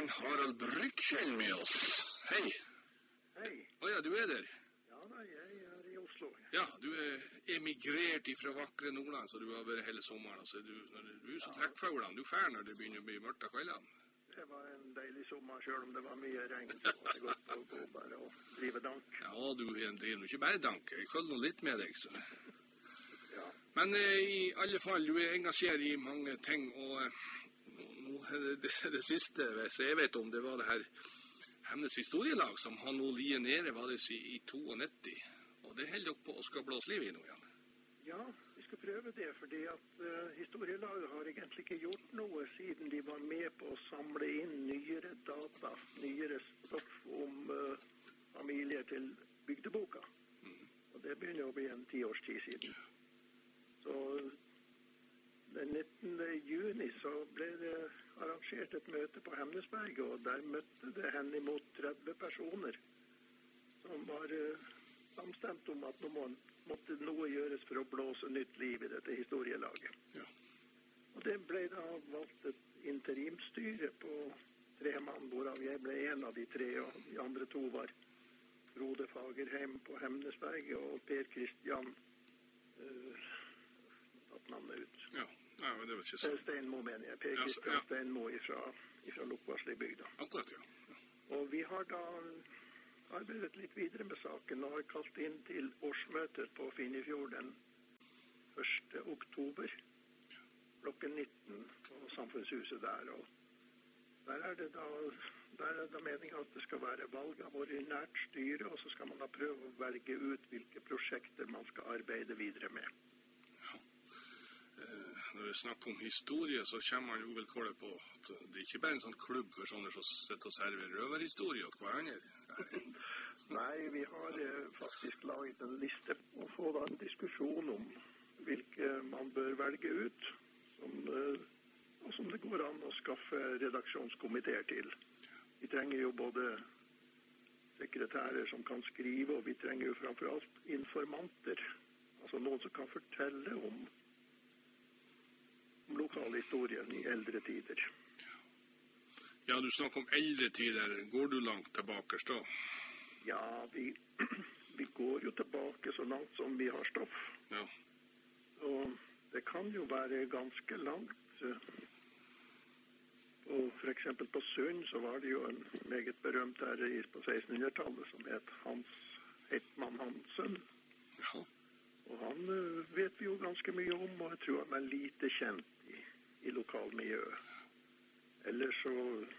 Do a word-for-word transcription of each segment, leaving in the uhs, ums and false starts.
han Harald Brygkjell med oss. Hei. Hei. Å ja, du er der. Ja da, jeg er i Oslo. Ja, du er emigrert fra vakre Nordland, så du har vært hele sommeren. Altså, du, du er så ja. Trekkfaulene. Du fær når det begynner å bli mørkt av kveldene. Det var en deilig sommer, selv om det var mye regn. Så var det godt å gå bare og drive dank. Ja, du driver ikke bare dank. Jeg følger noe litt med deg, så. Ja. Men eh, i alle fall, du er engasjert i mange ting, og eh, nå er det, det, det siste så jeg vet om, det var det her Hemnes historielag, som har nå lige nede, var det i, i nittito, og det holder dere på å skal blåse liv i nå igjen. Ja, vi skal prøve det, fordi at uh, historielaget har egentlig ikke gjort noe siden de var med på å samle inn nyere data, nyere stoff om uh, familier til bygdeboka. Mm. Og det begynner å bli en tiårstid siden. Så den nittende juni så ble det arrangert et møte på Hemnesberget, og der møtte det henne imot tretti personer som var uh, samstemt om at nå måtte noe gjøres for å blåse nytt liv i dette historielaget. Ja. Og det ble da valgt et interimstyre på tre mann, hvorav jeg ble en av de tre, og de andre to var Frode Fagerheim på Hemnesberget og Per Kristian uh, tatt navnet ut. Ja. Ja, men det var ikke så. Steinmo, mener jeg. Per Kristian ja, ja. Steinmo fra, fra Lokvarsli-bygda. Akkurat, ja. ja. Og vi har da arbeidet litt videre med saken og har kalt inn til årsmøter på Finnefjord den første oktober klokken nitten på Samfunnshuset der. Og der er det da, der er det meningen at det skal være valg av ordinært styre, og så skal man da prøve å velge ut hvilke prosjekter man skal arbeide videre med. Når det snakker om historie, så kommer man jo vel kålet på at det er ikke bare en sånn klubb for sånne som sitter og serverer røverhistorie til hverandre. Nei, vi har eh, faktisk laget en liste og få da en diskusjon om hvilke man bør velge ut, som, eh, og som det går an å skaffe redaksjonskomiteer til. Vi trenger jo både sekretærer som kan skrive, og vi trenger jo framfor alt informanter, altså noen som kan fortelle om om lokalhistorien i eldre tider. Ja, du snakker om eldre tider. Går du langt tilbake da? Ja, vi, vi går jo tilbake så langt som vi har stoff. Ja. Og det kan jo være ganske langt. Og for eksempel på Sund så var det jo en meget berømt herre på sekstenhundretallet som het Hans Hetman Hansen. Ja. Og han vet vi jo ganske mye om, og jeg tror han er lite kjent i, i lokalmiljøet. Ellers så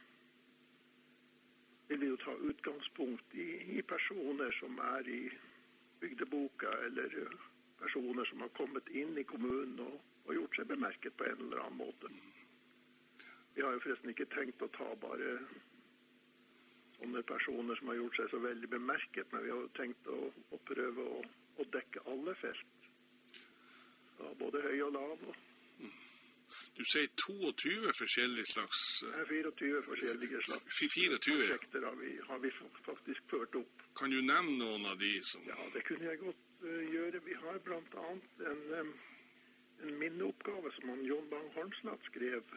vil vi jo ta utgangspunkt i, i personer som er i bygdeboka, eller personer som har kommet inn i kommunen og, og gjort seg bemerket på en eller annen måte. Vi har jo forresten ikke tenkt å ta bare sånne personer som har gjort seg så veldig bemerket, men vi har jo tenkt å, å prøve å og dekke alle felt. Ja, både høy og lav. Og... Du sier tjueto forskjellige slags... Nei, tjuefire forskjellige slags tjuefire prosjekter har vi, har vi faktisk ført opp. Kan du nevne noen av de som... Ja, det kunne jeg godt uh, gjøre. Vi har blant annet en, um, en minneoppgave som han John Bang-Hornslad skrev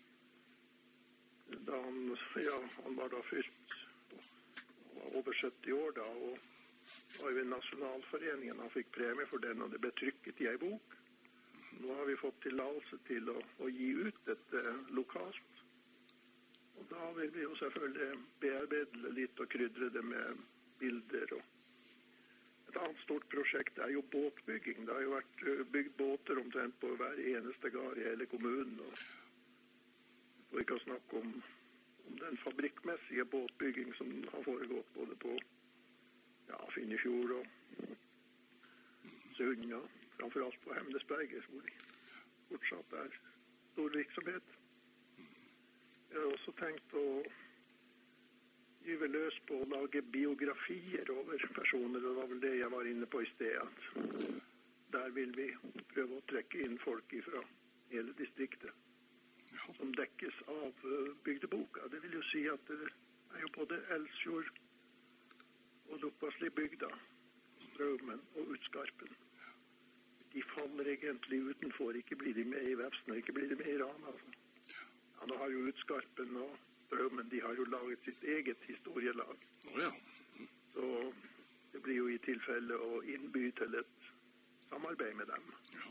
da han, ja, han var da fylt over sytti år da, og var jo i Nasjonalforeningen. Han fikk premie for den, og det ble trykket i en bok. Nå har vi fått tillatelse til å, å gi ut dette lokalt. Og da vil vi jo selvfølgelig bearbeide det litt og krydre det med bilder. Og et annet stort prosjekt er jo båtbygging. Det har jo vært bygd båter omtrent på hver eneste gard i hele kommunen. Og, og ikke å snakke om, om den fabrikkmessige båtbygging som har foregått både på ja, Finnefjord og Sund, ja. Framfor alt på Hemnesberget, hvor det fortsatt er stor virksomhet. Jeg har også tenkt å gyve løs på å lage biografier over personer, og det var vel det jeg var inne på i sted. Der vil vi prøve å trekke inn folk fra hele distriktet, som dekkes av bygdeboka. Det vil jo si at det er jo både Elsfjord og Lokvarsli-bygda, Straumen og Utskarpen. De faller egentlig utenfor, ikke blir de med i Vefsn, ikke blir de med i Rana. Altså. Ja, nå har jo Utskarpen og Strømmen, de har jo laget sitt eget historielag. Å ja. Så det blir jo i tilfelle å innby til et samarbeid med dem. Ja.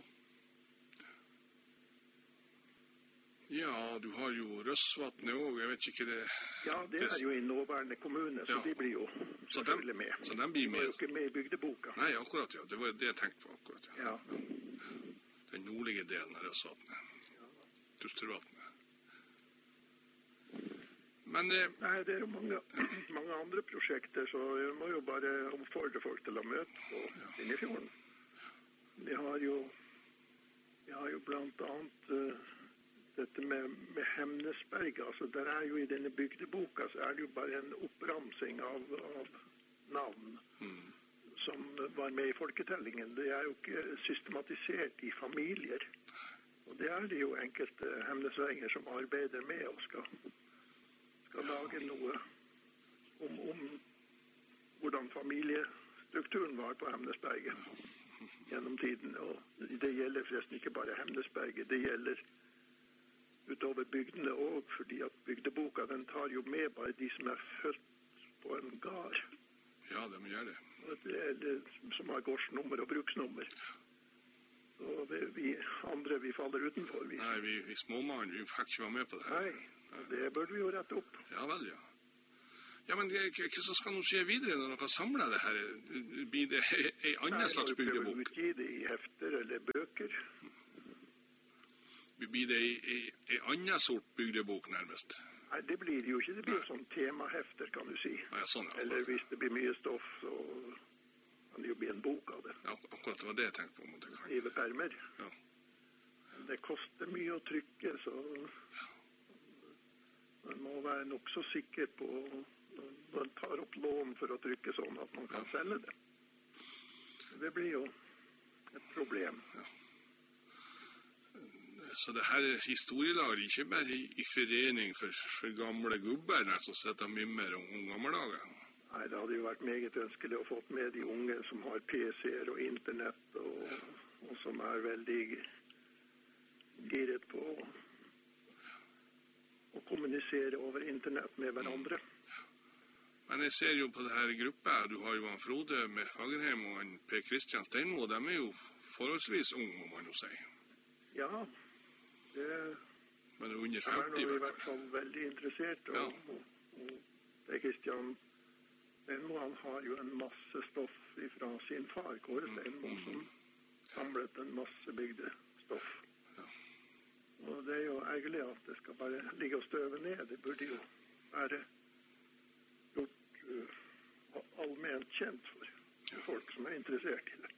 Ja, du har jo Røsvatnet også, jeg vet ikke det... Ja, det er jo i nåværende kommune, så ja. de blir jo selvfølgelig med. Så de blir med? De er jo ikke med i bygdeboka. Nei, akkurat, ja. Det var det jeg tenkte på, akkurat, ja. Ja. Den nordlige delen av Røsvatnet. Ja. Tustervatnet. Men... Eh, Nei, det er jo mange, mange andre prosjekter, så jeg må jo bare oppfordre folk til å møte på ja. Finnefjorden. Vi har jo, vi har jo blant annet... Uh, dette med, med Hemnesberg, altså der er jo i denne bygdeboka, så er det jo bare en oppramsing av, av navn mm. som var med i folketellingen. Det er jo ikke systematisert i familier. Og det er det jo enkelte hemnesvenger som arbeider med og skal, skal lage noe om, om hvordan familiestrukturen var på Hemnesberget gjennom tiden. Og det gjelder forresten ikke bare Hemnesberget, det gjelder utover bygdene også, fordi at bygdeboka den tar jo med bare de som er født på en gard. Ja, de gjør det. Og det er det som har gårdsnummer og bruksnummer. Og vi, vi andre, vi faller utenfor. Vi. Nei, vi, vi småmann, vi fikk ikke være med på det her. Nei, det burde vi jo rette opp. Ja vel, ja. Ja, men hva skal noe skje videre når dere samler det her? Blir det en annen slags bygdebok? Nei, vi utgi det i hefter eller bøker. Blir det en annen sort bygdebok nærmest? Nei, det blir det jo ikke. Det blir jo sånn temahefter, kan du si. Ja, sånn, ja, eller hvis det blir mye stoff, så kan det jo bli en bok av det. Ja, akkurat det var det jeg tenkte på. Kan... Skrive permer. Ja. Det koster mye å trykke, så ja. Man må være nok så sikker på når man tar opp lån for å trykke sånn at man kan ja. Selge det. Det blir jo et problem. Ja. Så det her er historielager, ikke bare i, i forening for, for gamle gubber, som setter mimmer om, om gamle dager. Nei, det hadde jo vært meget ønskelig å få med de unge som har P C-er og internett, og, og som er veldig giret på å kommunisere over internett med hverandre. Men jeg ser jo på det her gruppa, du har jo han Frode med Fagerheim og han Per Kristian Steinmo, de er jo forholdsvis unge, må man jo si. Ja, det men under femti, er nå i hvert fall veldig interessert. Og, ja. og, og Per Kristian Steinmo, han har jo en masse stoff fra sin far, Kåre Steinmo, mm. som samlet en masse bygdestoff. Ja. Og det er jo egentlig at det skal bare ligge og støve ned. Det burde jo være gjort uh, allment kjent for ja. Folk som er interessert i det.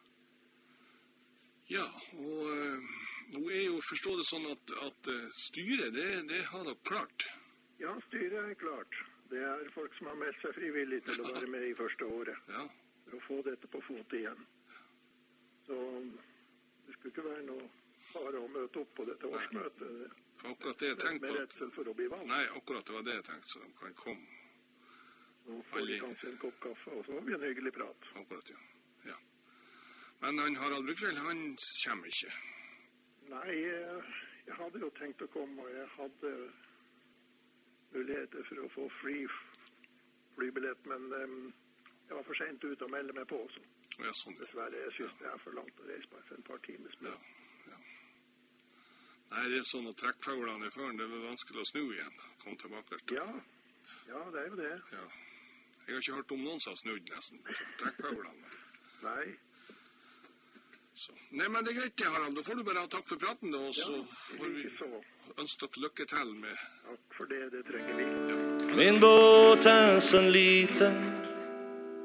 Ja, og uh, nå er jo forstå det sånn at, at uh, styret, det, det har dere klart. Ja, styret er klart. Det er folk som har meldt seg frivillig til å være med i første året. Ja. For å få dette på fot igjen. Så det skulle ikke være noe bare å møte opp på dette årsmøtet. Nei, akkurat det jeg tenkte på. Med redsel for å bli valgt. Nei, akkurat det var det jeg tenkte, så de kan komme. Så får de kanskje en kopp kaffe, og så har vi en hyggelig prat. Akkurat, ja. Ja. Men han Harald Brukveld, han kommer ikke. Nei, jeg, jeg hadde jo tenkt å komme, og jeg hadde muligheter for å få fri flybillett, men um, jeg var for sent ut å melde meg på også. Ja, sånn. Dessverre, jeg synes ja. Det er for langt å reise bare for en par timer. Ja, ja. Nei, det er sånn at trekkfaglene i føren, det er vanskelig å snu igjen. Kom tilbake. Ja. Ja, det er jo det. Ja. Jeg har ikke hørt om noen som har snudd nesten. Trekkfaglene. Nei. Så. Nei, men det er greit, Harald. Da får du bare ha takk for praten, da, og så ja, får vi ønske dere lykke til med... Takk for det, det trenger vi. Ja. Min båt er så liten